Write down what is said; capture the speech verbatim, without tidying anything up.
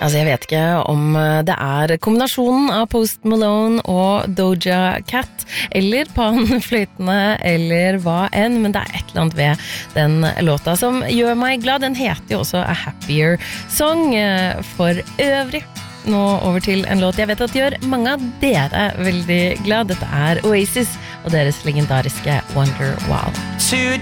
Altså, jeg vet ikke om det er kombinasjonen av Post Malone og Doja Cat, eller panfløytene, eller hva enn, men det er et eller annet ved den låta som gjør meg glad. Den heter jo også A Happier Song for øvrig. Nå over til en låt jeg vet at gjør mange av dere veldig glad. Dette er Oasis og deres legendariske Wonderwall.